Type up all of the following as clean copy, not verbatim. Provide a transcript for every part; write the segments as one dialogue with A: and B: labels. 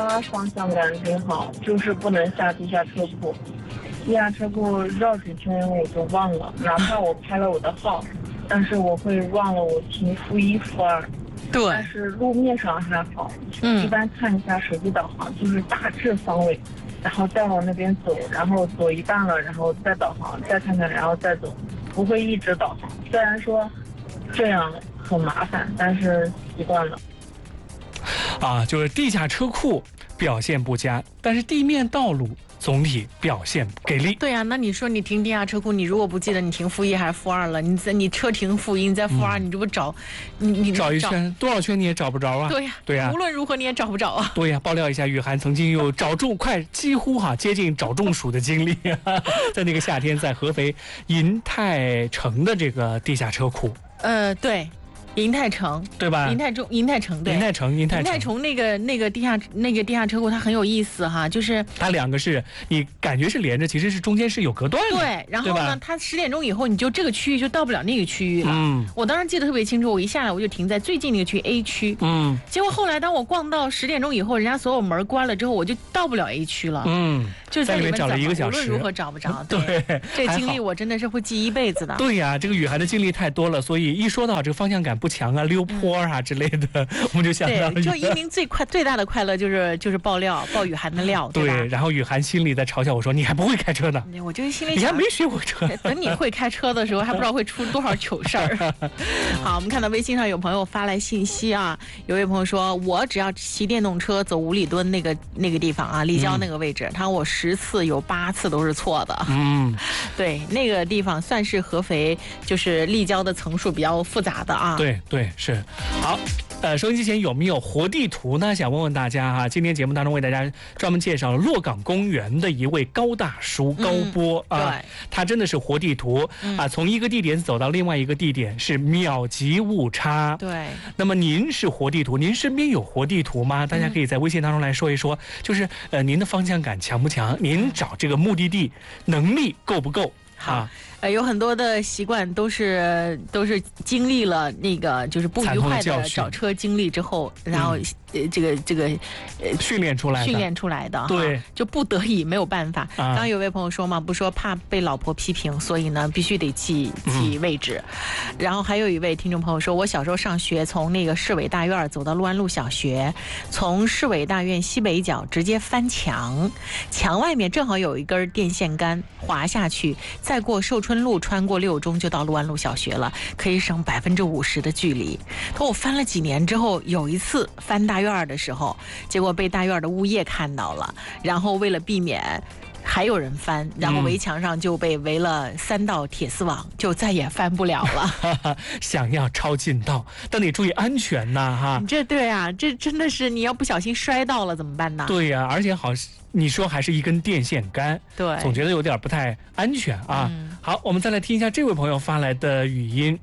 A: 它方向感挺好，就是不能下地下车库。地下车库绕几圈我就忘了，哪怕我拍了我的号，但是我会忘了我停负1、负2。
B: 对，
A: 但是路面上还好，一般看一下手机导航，就是大致方位，然后再往那边走，然后走一半了，然后再导航，再看看，然后再走，不会一直导航。虽然说这样很麻烦，但是习惯了。
C: 就是地下车库表现不佳，但是地面道路总体表现给力。
B: 对呀，那你说你停地下车库，你如果不记得你停负1还是负2了，你车停负1，你在负2，你这不找你
C: 找一圈多少圈你也找不着啊？
B: 对呀，无论如何你也找不着啊。
C: 对呀，爆料一下，雨涵曾经有找中几乎接近找中暑的经历，在那个夏天，在合肥银泰城的这个地下车库。
B: 对。银泰城
C: 对吧？
B: 银泰城对。
C: 银泰城
B: 那个地下车库它很有意思哈，就是
C: 它两个是你感觉是连着，其实是中间是有隔断的。
B: 对，然后呢，它10点钟以后你就这个区域就到不了那个区域了。我当时记得特别清楚，我一下来我就停在最近那个区 A 区。结果后来当我逛到10点钟以后，人家所有门关了之后，我就到不了 A 区了。就在里面
C: 找了1个小时，
B: 无论如何找不着。
C: 对，
B: 这经历我真的是会记一辈子的。
C: 对呀，这个雨涵的经历太多了，所以一说到这个方向感不强啊、溜坡啊之类的，我们就想到。
B: 对，就移民最大的快乐就是爆雨涵的料，对吧？
C: 对，然后雨涵心里在嘲笑我说：“你还不会开车呢。”
B: 我就是心里
C: 你还没学过车，
B: 等你会开车的时候，还不知道会出多少糗事儿。好，我们看到微信上有朋友发来信息啊，有位朋友说：“我只要骑电动车走5里墩那个地方啊，立交那个位置，他说我10次有8次都是错的。”对，那个地方算是合肥，就是立交的层数比较复杂的啊。
C: 对，是。好，收音机前有没有活地图呢？想问问大家哈。今天节目当中为大家专门介绍了洛岗公园的一位高大叔高波啊，他真的是活地图从一个地点走到另外一个地点是秒级误差。
B: 对。
C: 那么您是活地图，您身边有活地图吗？大家可以在微信当中来说一说，就是您的方向感强不强？您找这个目的地能力够不够？
B: 好，有很多的习惯都是经历了那个就是不愉快的找车经历之后，然后这个
C: 训练出
B: 来的，
C: 对，
B: 就不得已没有办法。刚刚有位朋友说嘛，不说怕被老婆批评，所以呢必须得记位置。然后还有一位听众朋友说，我小时候上学从那个市委大院走到陆安路小学，从市委大院西北角直接翻墙，墙外面正好有一根电线杆，滑下去。再过寿春路，穿过6中就到陆安路小学了，可以省50%的距离。可我翻了几年之后，有一次翻大院的时候，结果被大院的物业看到了，然后为了避免还有人翻，然后围墙上就被围了3道铁丝网，就再也翻不了了。
C: 想要抄近道，但得注意安全呐，哈。
B: 这对啊，这真的是你要不小心摔到了怎么办呢？
C: 对呀，而且你说还是一根电线杆，
B: 对，
C: 总觉得有点不太安全啊。好，我们再来听一下这位朋友发来的语音。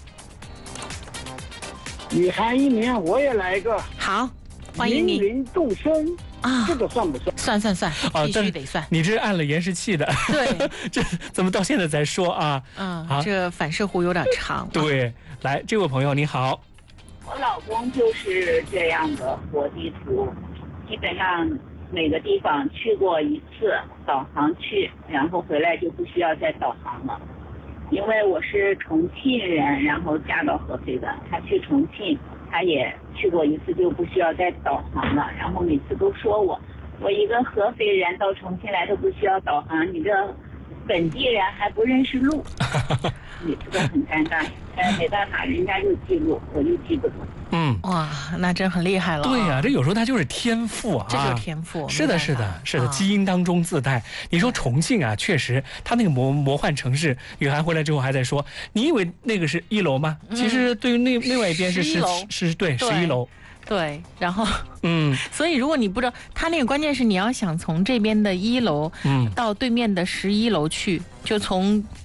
D: 雨涵一年，我也来一个。
B: 好，欢迎你。
D: 芸芸众生啊，这个算不算？
B: 算，必须得算。
C: 你这是按了延时器的，
B: 对，
C: 这怎么到现在才说啊？
B: 好，这反射弧有点长。
C: 对，来，这位朋友你好。
E: 我老公就是这样的活地图，基本上每个地方去过一次，导航去，然后回来就不需要再导航了。因为我是重庆人，然后嫁到合肥的，他去重庆，他也去过一次，就不需要再导航了。然后每次都说我一个合肥人到重庆来都不需要导航，你这本地人还不认识路，每次都很尴尬。没办法，人家就记录，我就记不住。
B: 哇，那真很厉害了。
C: 对呀，这有时候他就是天赋啊，
B: 这就是天赋。
C: 是的，基因当中自带。你说重庆啊，确实，他那个魔幻城市，雨涵回来之后还在说，你以为那个是1楼吗？其实对于另外一边是11楼。
B: 对，然后所以如果你不知道，他那个关键是你要想从这边的1楼到对面的11楼去，就从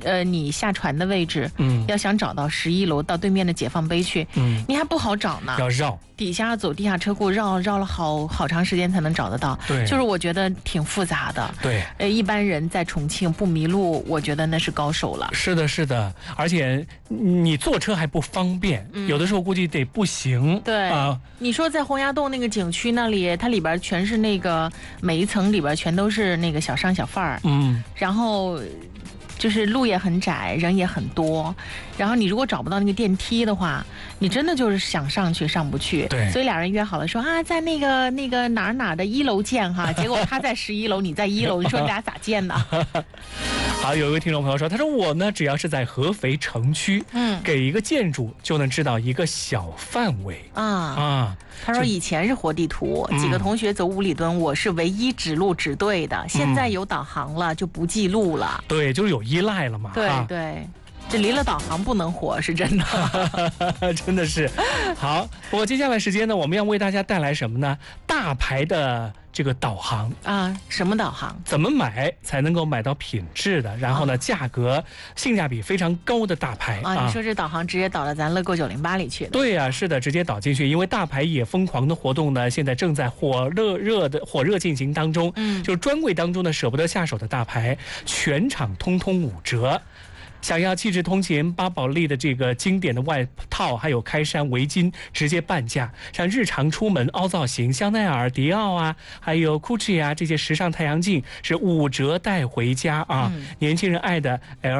B: 你下船的位置，要想找到11楼到对面的解放碑去，你还不好找呢，
C: 要绕
B: 底下走地下车库绕了好长时间才能找得到。
C: 对，
B: 就是我觉得挺复杂的。
C: 对，
B: 一般人在重庆不迷路，我觉得那是高手了。
C: 是的，是的，而且你坐车还不方便，有的时候估计得步行。
B: 对啊，你说在洪崖洞那个景区那里，它里边全是那个每一层里边全都是那个小商小贩儿，然后就是路也很窄，人也很多，然后你如果找不到那个电梯的话，你真的就是想上去上不去。
C: 对，
B: 所以俩人约好了说啊，在那个哪的1楼见哈，结果他在11楼，你在1楼，你说你俩咋见呢？
C: 好，有一位听众朋友说，他说我呢，只要是在合肥城区，给一个建筑就能知道一个小范围啊。
B: 他说以前是活地图，几个同学走5里墩，我是唯一指路指对的，现在有导航了就不记路了。
C: 对，就是有依赖了嘛。
B: 对对。这离了导航不能活，是真的。
C: 真的是。好，不过接下来时间呢，我们要为大家带来什么呢？大牌的这个导航
B: 啊，什么导航？
C: 怎么买才能够买到品质的？然后呢，价格性价比非常高的大牌
B: 啊！你说这导航直接导到咱乐购908里去的？
C: 对呀，是的，直接导进去。因为大牌也疯狂的活动呢，现在正在火热进行当中。就是专柜当中呢舍不得下手的大牌，全场通通5折。想要气质通勤8宝莉的这个经典的外套，还有开衫围巾直接半价。像日常出门凹造型，香奈儿、迪奥啊，还有 Gucci 啊，这些时尚太阳镜是5折带回家啊。年轻人爱的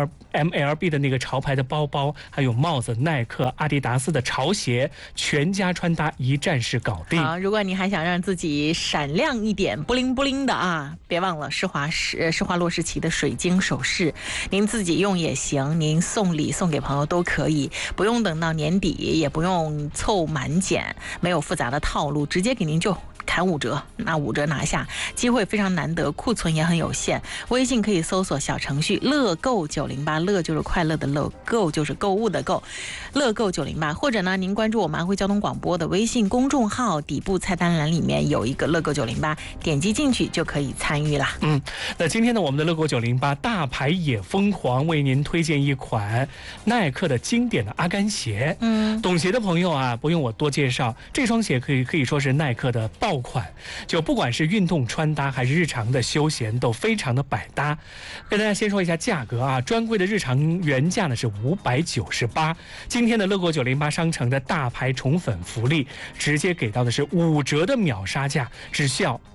C: MLB 的那个潮牌的包包，还有帽子，耐克、阿迪达斯的潮鞋，全家穿搭一站式搞定。
B: 好，如果你还想让自己闪亮一点，布灵布灵的啊，别忘了施华洛世奇的水晶首饰，您自己用也行，您送礼送给朋友都可以，不用等到年底，也不用凑满减，没有复杂的套路，直接给您就砍5折，那5折拿下，机会非常难得，库存也很有限。微信可以搜索小程序乐购908，乐就是快乐的乐，购就是购物的购，乐购908。或者呢，您关注我们安徽交通广播的微信公众号，底部菜单栏里面有一个乐购908，点击进去就可以参与啦。
C: 那今天呢，我们的乐购908大牌也疯狂为您推荐一款耐克的经典的阿甘鞋。懂鞋的朋友啊，不用我多介绍，这双鞋可以说是耐克的爆款，就不管是运动穿搭还是日常的休闲，都非常的百搭。跟大家先说一下价格啊，专柜的日常原价呢是598，今天的乐购908商城的大牌宠粉福利，直接给到的是5折的秒杀价，只需要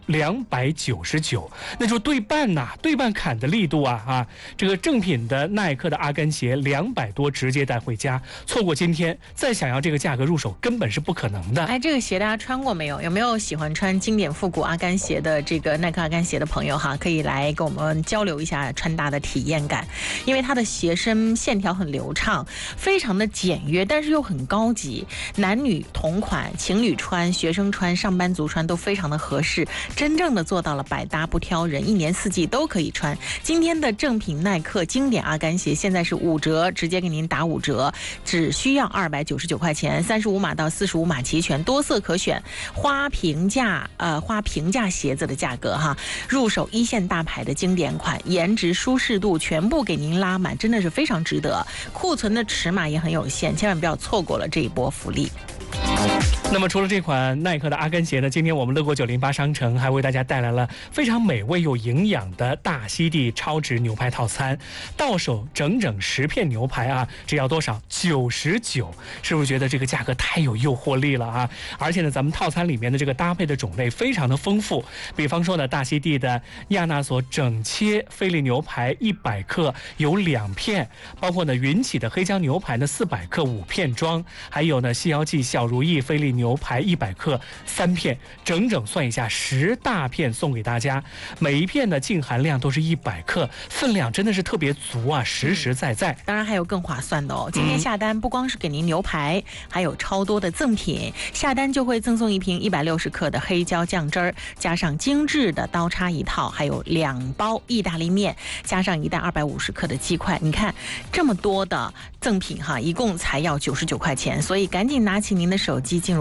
C: 299，那就对半呐，对半砍的力度啊！这个正品的耐克的阿甘鞋200多直接带回家，错过今天再想要这个价格入手根本是不可能的。
B: 哎，这个鞋大家穿过没有？有没有喜欢穿经典复古阿甘鞋的这个耐克阿甘鞋的朋友哈？可以来跟我们交流一下穿搭的体验感，因为它的鞋身线条很流畅，非常的简约，但是又很高级，男女同款，情侣穿、学生穿、上班族穿都非常的合适。真正的做到了百搭不挑人，一年4季都可以穿。今天的正品耐克经典阿甘鞋现在是5折，直接给您打5折，只需要299块钱，35码到45码齐全，多色可选，花平价鞋子的价格哈，入手一线大牌的经典款，颜值舒适度全部给您拉满，真的是非常值得。库存的尺码也很有限，千万不要错过了这一波福利。
C: 那么除了这款耐克的阿甘鞋呢，今天我们乐购908商城还为大家带来了非常美味又营养的大溪地超值牛排套餐，到手整10片牛排啊，只要多少？99，是不是觉得这个价格太有诱惑力了啊？而且呢，咱们套餐里面的这个搭配的种类非常的丰富，比方说呢，大溪地的亚纳索整切菲力牛排100克有2片，包括呢云起的黑椒牛排呢400克5片装，还有呢西瑶记小如意菲力牛排100克3片，整算一下10大片送给大家，每一片的净含量都是100克，分量真的是特别足啊，实实在在。
B: 当然还有更划算的哦，今天下单不光是给您牛排，还有超多的赠品，下单就会赠送1瓶160克的黑椒酱汁儿，加上精致的刀叉1套，还有2包意大利面，加上1袋250克的鸡块。你看这么多的赠品哈，一共才要99块钱，所以赶紧拿起您的手机进入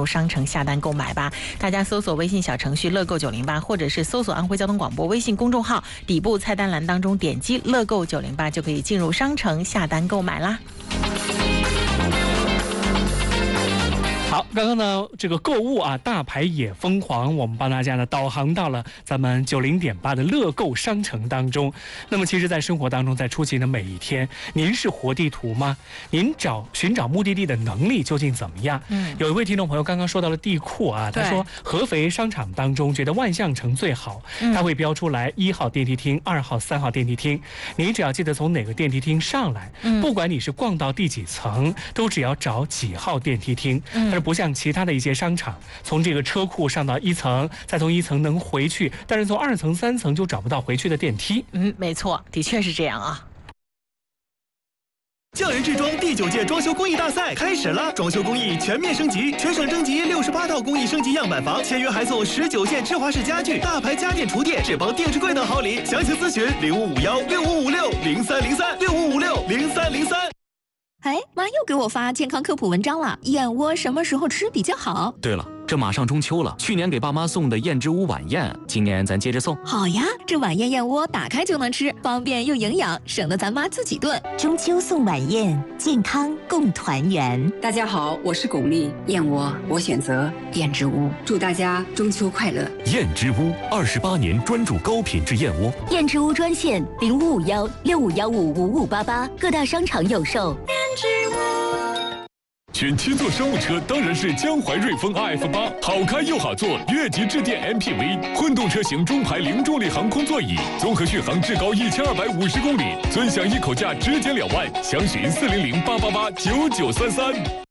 B: 商城下单购买吧。大家搜索微信小程序乐购908，或者是搜索安徽交通广播微信公众号，底部菜单栏当中点击乐购908就可以进入商城下单购买啦。
C: 好，刚刚呢这个购物啊，大牌也疯狂，我们帮大家呢导航到了咱们90.8的乐购商城当中。那么其实在生活当中，在出行的每一天，您是活地图吗？您寻找目的地的能力究竟怎么样？有一位听众朋友刚刚说到了地库啊，他说合肥商场当中觉得万象城最好，他会标出来1号电梯厅、2号、3号电梯厅，你只要记得从哪个电梯厅上来，不管你是逛到第几层，都只要找几号电梯厅。不像其他的一些商场，从这个车库上到1层，再从1层能回去，但是从2层、3层就找不到回去的电梯。
B: 没错，的确是这样啊。
F: 匠人制装第9届装修工艺大赛开始了，装修工艺全面升级，全省征集68套工艺升级样板房，签约还送19件芝华士家具、大牌家电厨电、智邦电视柜等好礼。详情咨询05516556030365560303。
G: 哎，妈又给我发健康科普文章了，燕窝什么时候吃比较好？
H: 对了，这马上中秋了，去年给爸妈送的燕之屋晚宴，今年咱接着送。
G: 好呀，这晚宴燕窝打开就能吃，方便又营养，省得咱妈自己炖。
I: 中秋送晚宴，健康共团圆。
J: 大家好，我是巩俐，燕窝我选择燕之屋，祝大家中秋快乐。
K: 燕之屋28年专注高品质燕窝。
I: 燕之屋专线0551655588，各大商场有售。
K: 选7座商务车当然是江淮瑞风 RF8，好开又好坐，越级致电 MPV， 混动车型中排零重力航空座椅，综合续航至高1250公里，尊享一口价直减2万，详询400889933。